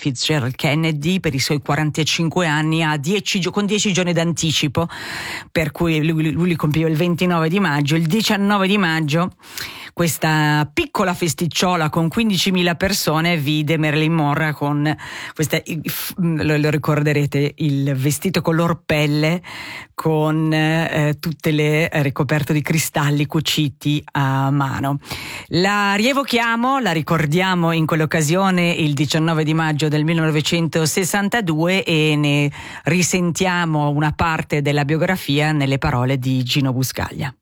Fitzgerald Kennedy per i suoi 45 anni con 10 giorni d'anticipo, per cui lui li compiva il 29 di maggio. Il 19 di maggio questa piccola festicciola con 15.000 persone vide Marilyn Monroe con questa, lo ricorderete, il vestito color pelle con tutte le ricoperto di cristalli cuciti a mano. La rievochiamo, la ricordiamo in quell'occasione il 19 di maggio del 1962 e ne risentiamo una parte della biografia nelle parole di Gino Buscaglia.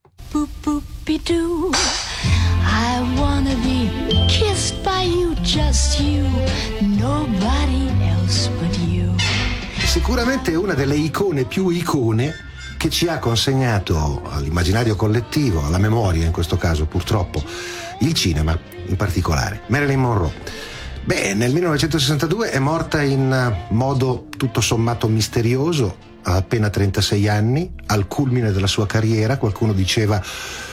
I wanna be kissed by you, just you, nobody else but you. Sicuramente una delle icone più icone che ci ha consegnato all'immaginario collettivo, alla memoria in questo caso purtroppo, il cinema in particolare, Marilyn Monroe. Beh, nel 1962 è morta in modo tutto sommato misterioso, a appena 36 anni, al culmine della sua carriera. Qualcuno diceva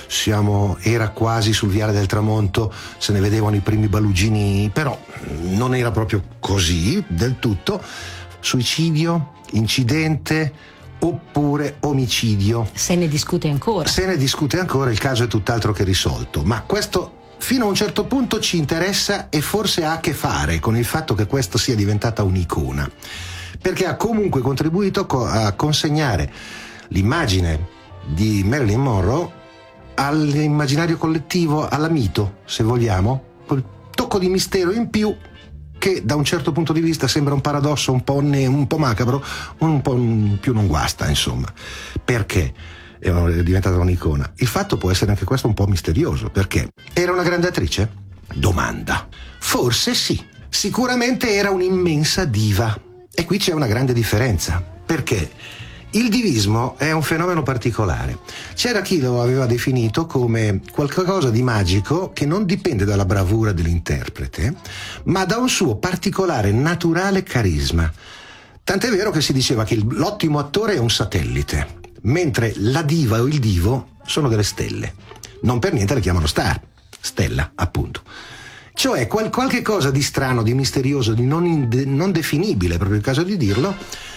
era quasi sul viale del tramonto, se ne vedevano i primi balugini, però non era proprio così del tutto. Suicidio, incidente oppure omicidio? Se ne discute ancora. Il caso è tutt'altro che risolto, ma questo fino a un certo punto ci interessa e forse ha a che fare con il fatto che questa sia diventata un'icona, perché ha comunque contribuito a consegnare l'immagine di Marilyn Monroe all'immaginario collettivo, alla mito, se vogliamo, quel tocco di mistero in più che da un certo punto di vista sembra un paradosso un po' macabro, un po' più non guasta, insomma. Perché è diventata un'icona? Il fatto può essere anche questo un po' misterioso. Perché? Era una grande attrice? Domanda. Forse sì. Sicuramente era un'immensa diva. E qui c'è una grande differenza. Perché? Il divismo è un fenomeno particolare. C'era chi lo aveva definito come qualcosa di magico che non dipende dalla bravura dell'interprete, ma da un suo particolare naturale carisma. Tant'è vero che si diceva che l'ottimo attore è un satellite, mentre la diva o il divo sono delle stelle. Non per niente le chiamano star, stella, appunto. Cioè qualche cosa di strano, di misterioso, di non definibile, è proprio il caso di dirlo,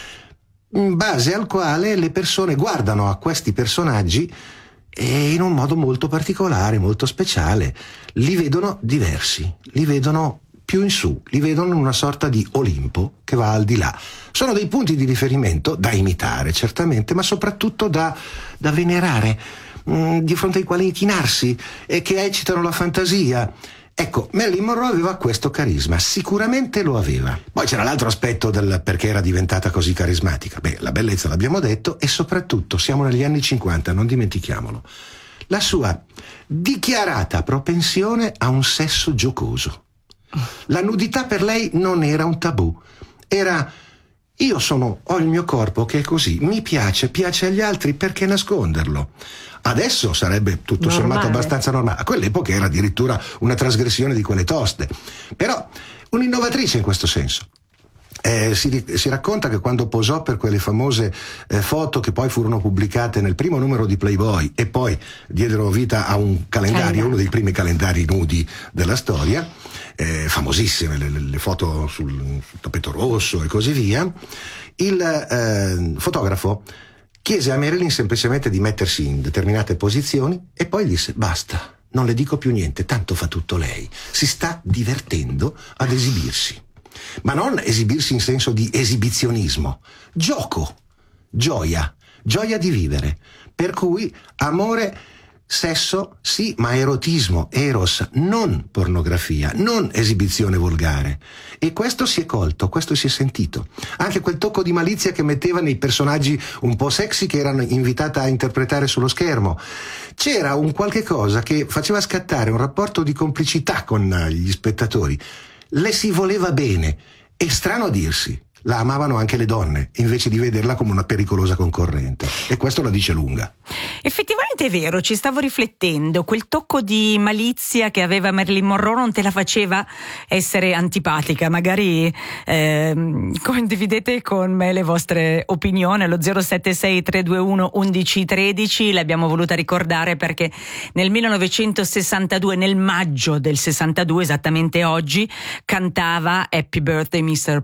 in base al quale le persone guardano a questi personaggi e in un modo molto particolare, molto speciale. Li vedono diversi, li vedono più in su, li vedono in una sorta di Olimpo che va al di là. Sono dei punti di riferimento da imitare, certamente, ma soprattutto da venerare, di fronte ai quali inchinarsi e che eccitano la fantasia. Ecco, Marilyn Monroe aveva questo carisma, sicuramente lo aveva. Poi c'era l'altro aspetto del perché era diventata così carismatica. Beh, la bellezza l'abbiamo detto, e soprattutto siamo negli anni 50, non dimentichiamolo. La sua dichiarata propensione a un sesso giocoso. La nudità per lei non era un tabù, era: ho il mio corpo che è così, mi piace agli altri, perché nasconderlo? Adesso sarebbe tutto sommato abbastanza normale. A quell'epoca era addirittura una trasgressione di quelle toste. Però un'innovatrice in questo senso. Si racconta che quando posò per quelle famose foto che poi furono pubblicate nel primo numero di Playboy e poi diedero vita a un calendario, uno dei primi calendari nudi della storia, famosissime le foto sul tappeto rosso e così via, il fotografo chiese a Marilyn semplicemente di mettersi in determinate posizioni e poi disse: basta, non le dico più niente, tanto fa tutto lei, si sta divertendo ad esibirsi. Ma non esibirsi in senso di esibizionismo, gioco, gioia di vivere. Per cui amore, sesso, sì, ma erotismo, eros, non pornografia, non esibizione volgare. E questo si è colto, questo si è sentito. Anche quel tocco di malizia che metteva nei personaggi un po' sexy che erano invitata a interpretare sullo schermo. C'era un qualche cosa che faceva scattare un rapporto di complicità con gli spettatori. Le si voleva bene, e strano a dirsi, la amavano anche le donne, invece di vederla come una pericolosa concorrente. E questo la dice lunga. Effettivamente è vero, ci stavo riflettendo, quel tocco di malizia che aveva Marilyn Monroe non te la faceva essere antipatica. Magari condividete con me le vostre opinioni allo 076 321 1113. L'abbiamo voluta ricordare perché nel 1962, nel maggio del 62, esattamente oggi, cantava Happy Birthday Mr.